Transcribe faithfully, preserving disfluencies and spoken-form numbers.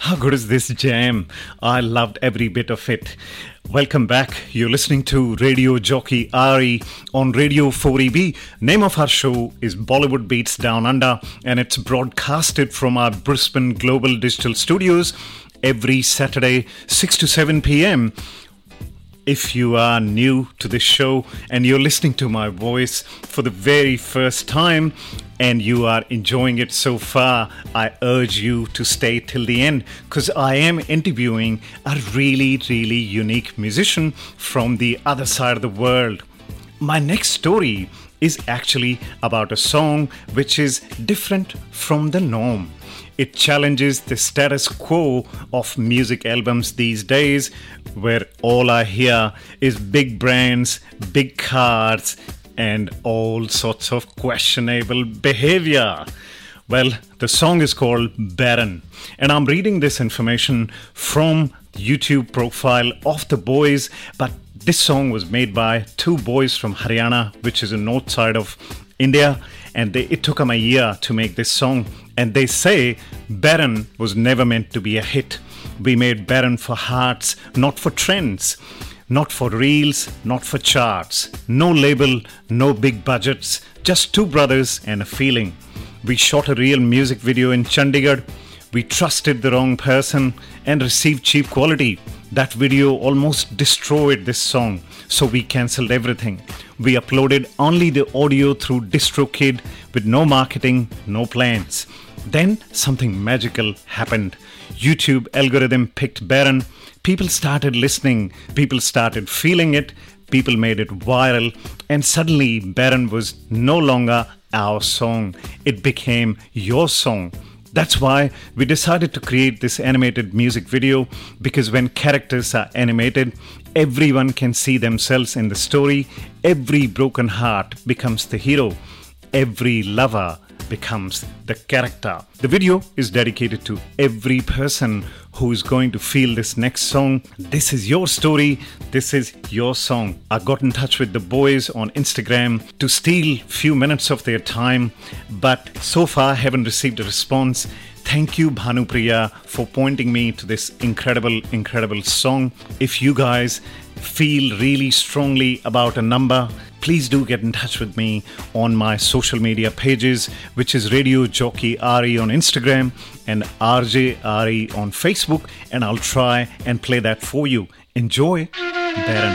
How good is this jam? I loved every bit of it. Welcome back. You're listening to Radio Jockey Ari on Radio four E B. Name of our show is Bollywood Beats Down Under, and it's broadcasted from our Brisbane Global Digital Studios every Saturday, six to seven p.m. If you are new to this show and you're listening to my voice for the very first time and you are enjoying it so far, I urge you to stay till the end, because I am interviewing a really, really unique musician from the other side of the world. My next story is actually about a song which is different from the norm. It challenges the status quo of music albums these days, where all I hear is big brands, big cars, and all sorts of questionable behavior. Well, the song is called Baron, and I'm reading this information from the YouTube profile of the boys, but this song was made by two boys from Haryana, which is the north side of India, and they, it took them a year to make this song. And they say Baron was never meant to be a hit. We made Baron for hearts, not for trends, not for reels, not for charts. No label, no big budgets, just two brothers and a feeling. We shot a real music video in Chandigarh. We trusted the wrong person and received cheap quality. That video almost destroyed this song, so we cancelled everything. We uploaded only the audio through DistroKid with no marketing, no plans. Then something magical happened. YouTube algorithm picked Baron. People started listening. People started feeling it. People made it viral. And suddenly Baron was no longer our song. It became your song. That's why we decided to create this animated music video, because when characters are animated, everyone can see themselves in the story. Every broken heart becomes the hero. Every lover becomes the character. The video is dedicated to every person who is going to feel this next song. This is your story. This is your song. I got in touch with the boys on Instagram to steal a few minutes of their time, but so far I haven't received a response. Thank you, Bhanupriya, for pointing me to this incredible, incredible song. If you guys feel really strongly about a number, please do get in touch with me on my social media pages, which is Radio Jockey Ari on Instagram and R J Ari on Facebook, and I'll try and play that for you. Enjoy. Baron.